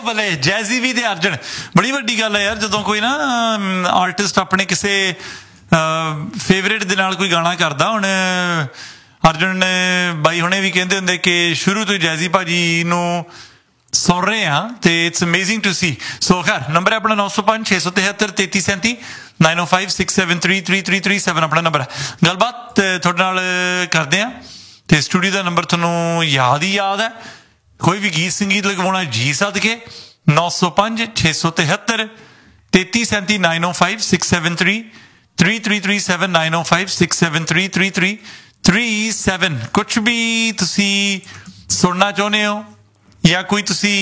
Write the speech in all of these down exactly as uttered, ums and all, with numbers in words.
बल्ले जैजी भी ते अर्जन बड़ी वड्डी गल है यार जदों कोई ना आर्टिस्ट अपने किसी फेवरेट दे नाल कोई गाना करदा हुण अर्जन बाई हुणे भी कहंदे हुंदे कि शुरू तो जैजी भाजी नूं सुन रहे हाँ तो इट्स अमेजिंग टू सी सो खैर नंबर है अपना नौ सौ पांच छे सौ तिहत्तर तेती सैंती नाइन ओ five six seven three three three three seven अपना नंबर है गलबात तुहाडे नाल करदे आ ते स्टूडियो का नंबर तुहानूं याद ही याद है कोई भी गीत संगीत लगवाउणा जी सदके नौ सौ पांच छे सौ तिहत्तर तेती सैंती नाइन ओ five six seven three three three three seven nine ओ five six seven three three three three seven कुछ भी तुसी सुनना चाहुंदे हो या कोई तुसी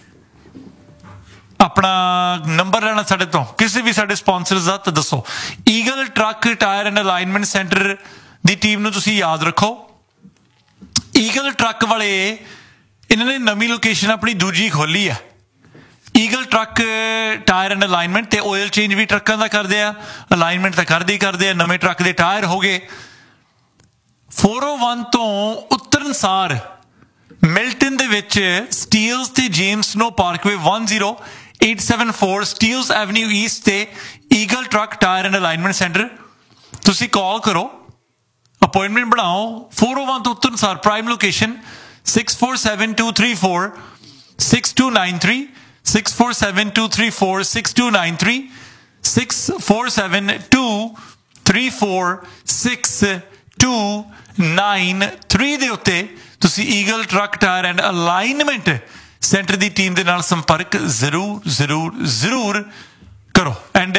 अपना नंबर लेना साडे तो किसी भी साडे स्पॉन्सर्स दा तो दसो eagle truck tyre and alignment centre the team नूं तुसी याद रखो ईगल ट्रक वाले इन्होंने नवी लोकेशन अपनी दूजी खोली है eagle truck tyre and alignment ते ऑयल चेंज भी ट्रकों का करते हैं अलाइनमेंट तो करते ही करते हैं नवे ट्रक के टायर हो गए फोर ओ वन तो उत्तरन सार मिल्टन दे विच स्टील्स ते James no Parkway one zero eight seven four steels Avenue east ते eagle truck tyre and alignment centre तुसी कॉल करो अपॉइंटमेंट बनाओ फोर ओ वन तो उत्तर सार prime location six four seven two three four six to nine three six four seven two three four six to nine three six four seven two three four six to nine three दे उत्ते तुसी eagle truck tyre and alignment centre the team दे नाल संपर्क जरूर जरूर जरूर करो and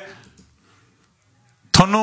थोनू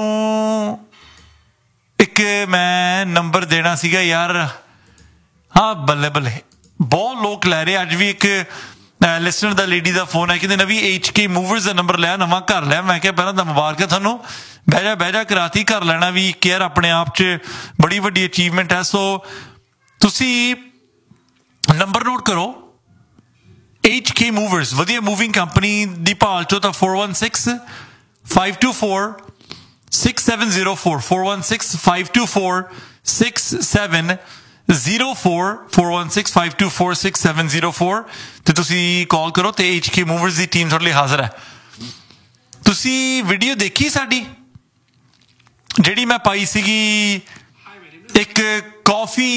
एक मैं नंबर देना सीगा यार हाँ बल्ले बल्ले बहुत लोग लै रहे अज भी एक लिसनर दा लेडी दा फोन है कि नवी एच के मूवर्स का नंबर लिया नवा घर लिया मैं क्या पहला तो मुबारक है थानू बहजा बहजा कराती घर लेना भी केयर अपने आप च बड़ी वड्डी अचीवमेंट है सो तुसी नंबर नोट करो एच के मूवर्स वधिया मूविंग कंपनी दी भाल चो तो four one six five to four six seven zero four four one six five to four six seven zero four four one six five to four six seven zero four तो तुसी call करो तो H के movers की team थोड़े लिए हाजिर है तुसी वीडियो देखी साडी जिहड़ी मैं पाई सीगी एक कॉफी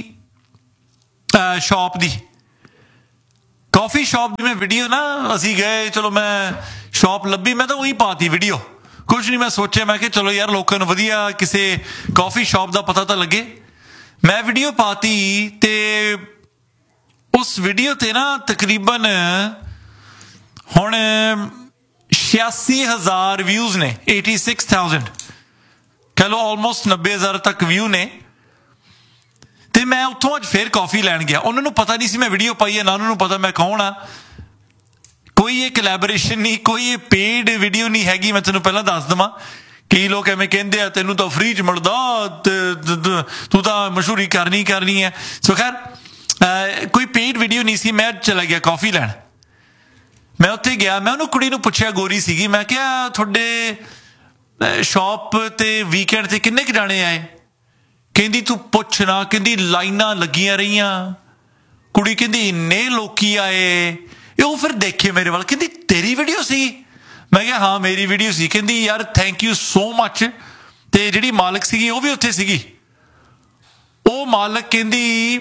शॉप दी कॉफी शॉप दी मैं वीडियो ना असी गए चलो मैं शॉप लभी मैं तो वही पाती वीडियो कुछ नहीं मैं सोचा मैं कि चलो यार लोगों को वधिया किसी कॉफी शॉप का पता तो लगे मैं वीडियो पाती ते उस वीडियो ते ना तकरीबन हुण छियासी हज़ार व्यूज ने एटी सिक्स थाउजेंड कह लो ऑलमोस्ट नब्बे हज़ार तक व्यू ने ते मैं उत्थों अज फिर कॉफी लैन गया उन्होंने पता नहीं सी मैं वीडियो पाई है ना उन्होंने पता मैं कौन हाँ कोई ये कोलैबोरेशन नहीं कोई ये पेड वीडियो नहीं हैगी मैं तेनों पहला दस देवां कई लोग एवें कहंदे आ तेनों तो फ्री च मिलदा तू तो मशहूरी करनी करनी है सो खैर कोई पेड वीडियो नहीं सी मैं चला गया कॉफी लैन मैं उत्थे गया मैं उन्होंने कुड़ी नूं पुछया गोरी सीगी मैं क्या तुहाडे शॉप ते वीकेंड ते किन्ने क जाने आए कहंदी तू पुछ ना कहंदी लाइनां लगियां रहियां कुड़ी कहंदी इन्ने लोकी आए वो फिर देखे मेरे वाल कहती तेरी वीडियो सी मैं क्या हाँ मेरी वीडियो सी कहती यार थैंक यू सो मच ते जिहड़ी मालक सीगी वो भी उत्थे सीगी वो मालक कहती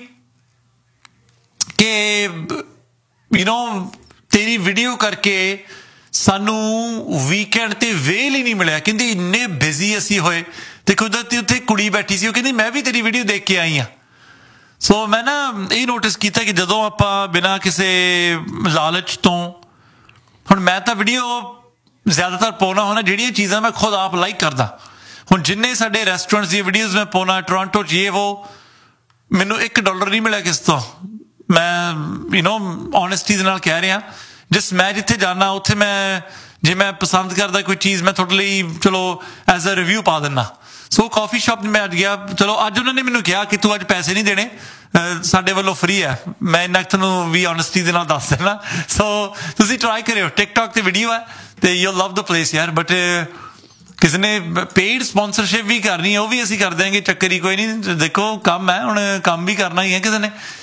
कि यू नो तेरी वीडियो करके सानू वीकेंड ते वेल ही नहीं मिलिया कहती इन्ने बिजी असी होए ते कुदरती उत्थे कुड़ी बैठी सी वो कहती मैं भी तेरी वीडियो देख के आई हाँ सो so, मैं ना ये नोटिस किया कि जदों आप बिना किसी लालच तो हुण मैं तो वीडियो ज़्यादातर पाउणा होना जिहड़ियां चीज़ां मैं खुद आप लाइक करदा हुण जिन्ने साडे रेस्टोरेंट्स दी वीडियोज़ मैं पाउणा टोरंटो च ये वो मैनू एक डॉलर नहीं मिलिया किस तो मैं यू नो ऑनेस्टी दे नाल कह रहा जिस मैं जिथे जाना उत्थे मैं जे मैं पसंद करदा कोई चीज़ मैं तुहाडे लई चलो एज अ रिव्यू पा दिंदा सो कॉफी शॉप में अज गया चलो अज उन्होंने मैनू कहा कि तू अज पैसे नहीं देने साडे वालों फ्री है मैं इन्ना तुहानू भी ऑनेस्टी दे नाल दस देना सो तुसीं ट्राई करियो टिकटॉक ते वीडियो है तो यू लव द प्लेस यार बट किसी ने पेड स्पॉन्सरशिप भी करनी है वो भी असीं कर देंगे चक्कर ही कोई नहीं देखो काम है हुण काम भी करना ही है किसी ने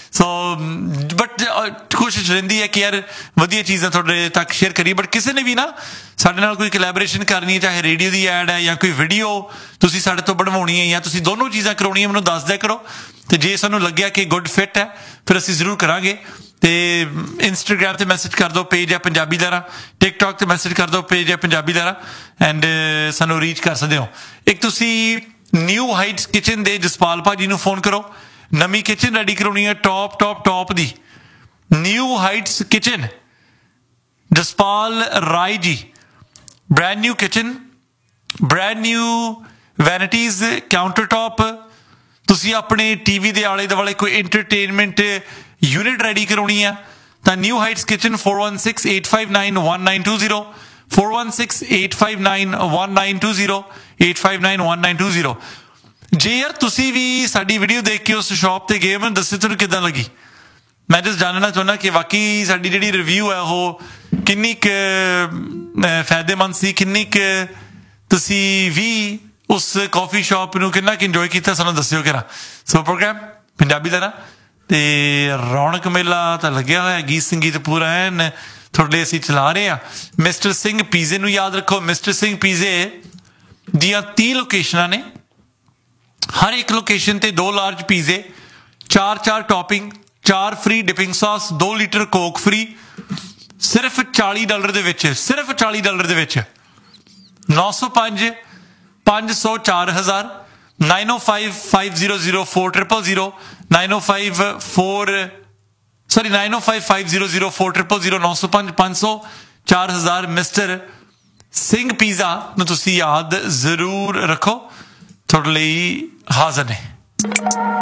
ਸੋ ਬਟ ਕੋਸ਼ਿਸ਼ ਰਹਿੰਦੀ ਹੈ ਕਿ ਯਾਰ ਵਧੀਆ ਚੀਜ਼ਾਂ ਤੁਹਾਡੇ ਤੱਕ ਸ਼ੇਅਰ ਕਰੀਏ। ਬਟ ਕਿਸੇ ਨੇ ਵੀ ਨਾ ਸਾਡੇ ਨਾਲ ਕੋਈ ਕੋਲੈਬੋਰੇਸ਼ਨ ਕਰਨੀ ਹੈ, ਚਾਹੇ ਰੇਡੀਓ ਦੀ ਐਡ ਹੈ ਜਾਂ ਕੋਈ ਵੀਡੀਓ ਤੁਸੀਂ ਸਾਡੇ ਤੋਂ ਬਣਵਾਉਣੀ ਹੈ ਜਾਂ ਤੁਸੀਂ ਦੋਨੋਂ ਚੀਜ਼ਾਂ ਕਰਾਉਣੀਆਂ, ਮੈਨੂੰ ਦੱਸ ਦਿਆ ਕਰੋ। ਅਤੇ ਜੇ ਸਾਨੂੰ ਲੱਗਿਆ ਕਿ ਗੁੱਡ ਫਿੱਟ ਹੈ ਫਿਰ ਅਸੀਂ ਜ਼ਰੂਰ ਕਰਾਂਗੇ। ਅਤੇ ਇੰਸਟਾਗ੍ਰਾਮ 'ਤੇ ਮੈਸੇਜ ਕਰ ਦਿਓ, ਪੇਜ ਹੈ ਪੰਜਾਬੀ ਲਹਿਰਾਂ। ਟਿਕਟੋਕ 'ਤੇ ਮੈਸੇਜ ਕਰ ਦਿਓ, ਪੇਜ ਹੈ ਪੰਜਾਬੀ ਲਹਿਰਾਂ, ਐਂਡ ਸਾਨੂੰ ਰੀਚ ਕਰ ਸਕਦੇ ਹੋ। ਇੱਕ ਤੁਸੀਂ ਨਿਊ ਹਾਈਟਸ ਕਿਚਨ ਦੇ ਜਸਪਾਲ ਭਾਜੀ ਨੂੰ ਫੋਨ ਕਰੋ, ਨਵੀਂ ਕਿਚਨ ਰੈਡੀ ਕਰਾਉਣੀ ਹੈ ਟੌਪ ਟੌਪ ਟੌਪ ਦੀ। New heights kitchen, Jaspal Rai ji, brand new kitchen, brand new ਵੈਨਿਟੀਜ਼, counter top. ਤੁਸੀਂ ਆਪਣੇ ਟੀ ਵੀ ਦੇ ਆਲੇ ਦੁਆਲੇ ਕੋਈ ਇੰਟਰਟੇਨਮੈਂਟ ਯੂਨਿਟ ਰੈਡੀ ਕਰਾਉਣੀ ਆ ਤਾਂ new heights kitchen four one six eight five nine one nine two zero four one six eight five nine one nine two zero eight five nine one nine two zero। ਜੇ ਯਾਰ ਤੁਸੀਂ ਵੀ ਸਾਡੀ video ਦੇਖ ਕੇ ਉਸ shop 'ਤੇ ਗਏ, ਮੈਨੂੰ ਦੱਸੋ ਤੁਹਾਨੂੰ ਕਿੱਦਾਂ ਲੱਗੀ। ਮੈਂ ਜਸ ਜਾਣਨਾ ਚਾਹੁੰਦਾ ਕਿ ਵਾਕਈ ਸਾਡੀ ਜਿਹੜੀ ਰਿਵਿਊ ਹੈ ਉਹ ਕਿੰਨੀ ਕੁ ਫਾਇਦੇਮੰਦ ਸੀ, ਕਿੰਨੀ ਕੁ ਤੁਸੀਂ ਵੀ ਉਸ ਕਾਫੀ ਸ਼ਾਪ ਨੂੰ ਕਿੰਨਾ ਕੁ ਇੰਜੋਏ ਕੀਤਾ, ਸਾਨੂੰ ਦੱਸਿਓ ਕਿਰਾ। ਸੋ ਪ੍ਰੋਗਰਾਮ ਪੰਜਾਬੀ ਲਹਿਰਾਂ ਅਤੇ ਰੌਣਕ ਮੇਲਾ ਤਾਂ ਲੱਗਿਆ ਹੋਇਆ, ਗੀਤ ਸੰਗੀਤ ਪੂਰਾ ਐਨ ਤੁਹਾਡੇ ਅਸੀਂ ਚਲਾ ਰਹੇ ਹਾਂ। ਮਿਸਟਰ ਸਿੰਘ ਪੀਜ਼ੇ ਨੂੰ ਯਾਦ ਰੱਖੋ, ਮਿਸਟਰ ਸਿੰਘ ਪੀਜ਼ੇ ਦੀਆਂ ਤੀਹ ਲੋਕੇਸ਼ਨਾਂ ਨੇ, ਹਰ ਇੱਕ ਲੋਕੇਸ਼ਨ 'ਤੇ ਦੋ ਲਾਰਜ ਪੀਜ਼ੇ, ਚਾਰ ਚਾਰ ਟੌਪਿੰਗ, ਚਾਰ ਫ੍ਰੀ ਡਿਪਿੰਗ ਸੌਸ, ਦੋ ਲੀਟਰ ਕੋਕ ਫ੍ਰੀ, ਸਿਰਫ ਚਾਲੀ ਡਾਲਰ ਦੇ ਵਿੱਚ, ਸਿਰਫ ਚਾਲੀ ਡਾਲਰ ਦੇ ਵਿੱਚ। ਨੌ ਸੌ ਪੰਜ ਪੰਜ ਸੌ ਚਾਰ ਹਜ਼ਾਰ nine oh five five zero zero four triple zero nine oh five four sorry nine oh five five zero zero four triple zero ਨੌ ਸੌ ਪੰਜ ਪੰਜ ਸੌ ਚਾਰ ਹਜ਼ਾਰ। ਮਿਸਟਰ ਸਿੰਘ ਪੀਜ਼ਾ ਨੂੰ ਤੁਸੀਂ ਯਾਦ ਜ਼ਰੂਰ ਰੱਖੋ, ਤੁਹਾਡੇ ਲਈ ਹਾਜ਼ਰ ਨੇ।